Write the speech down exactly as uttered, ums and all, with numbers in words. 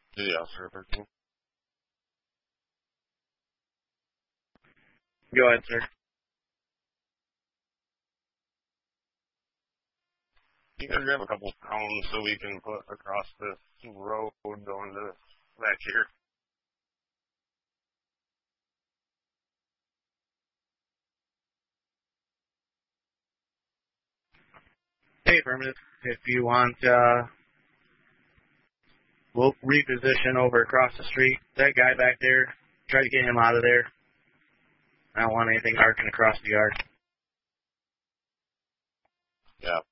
Yeah, sir, thirteen. Go ahead, sir. You guys grab a couple cones so we can put across this road going to back here. Hey, affirmative. If you want, uh, we'll reposition over across the street. That guy back there, try to get him out of there. I don't want anything arcing across the yard. Yeah,